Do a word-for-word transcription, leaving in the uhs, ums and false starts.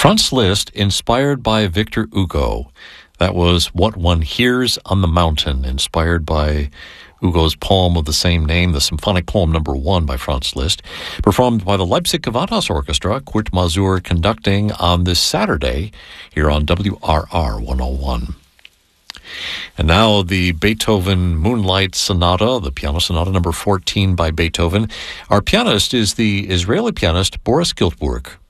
Franz Liszt, inspired by Victor Hugo. That was What One Hears on the Mountain, inspired by Hugo's poem of the same name, the symphonic poem number one by Franz Liszt, performed by the Leipzig Gewandhaus Orchestra, Kurt Masur conducting on this Saturday here on W R R one oh one. And now the Beethoven Moonlight Sonata, the Piano Sonata number fourteen by Beethoven. Our pianist is the Israeli pianist Boris Giltburg.